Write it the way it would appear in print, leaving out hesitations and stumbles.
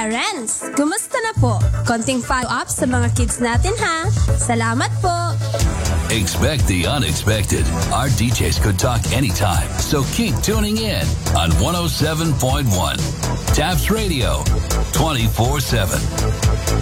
Parents, kumusta na po? Konting follow-up sa mga kids natin ha. Salamat po! Expect the unexpected. Our DJs could talk anytime, so keep tuning in on 107.1 TAPS Radio 24/7.